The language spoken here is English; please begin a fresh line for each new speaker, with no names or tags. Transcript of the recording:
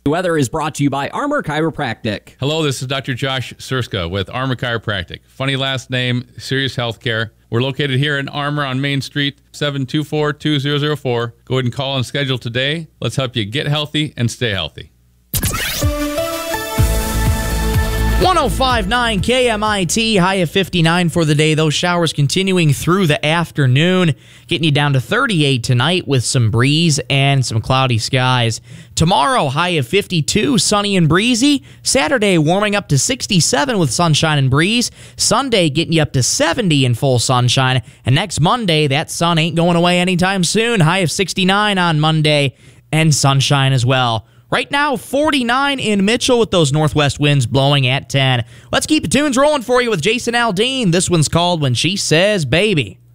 Weather is brought to you by Armor Chiropractic.
Hello, this is Dr. Josh Surska with Armor Chiropractic. Funny last name, serious healthcare. We're located here in Armor on Main Street, 724-2004. Go ahead and call and schedule today. Let's help you get healthy and stay healthy.
105.9 KMIT, high of 59 for the day. Those showers continuing through the afternoon, getting you down to 38 tonight with some breeze and some cloudy skies. Tomorrow, high of 52, sunny and breezy. Saturday, warming up to 67 with sunshine and breeze. Sunday, getting you up to 70 in full sunshine. And next Monday, that sun ain't going away anytime soon. High of 69 on Monday and sunshine as well. Right now, 49 in Mitchell with those northwest winds blowing at 10. Let's keep the tunes rolling for you with Jason Aldean. This one's called When She Says Baby.